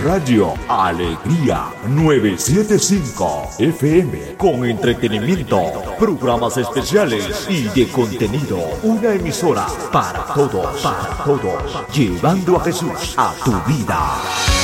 Radio Alegría 975 FM con entretenimiento, programas especiales y de contenido. Una emisora para todos, llevando a Jesús a tu vida.